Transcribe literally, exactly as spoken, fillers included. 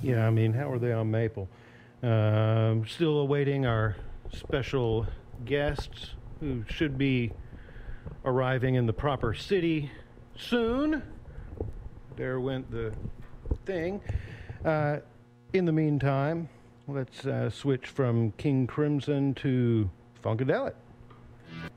Yeah, I mean, how are they on Maple? Um, still awaiting our special guests who should be arriving in the proper city soon. There went the thing. Uh, in the meantime, let's uh, switch from King Crimson to Funkadelic.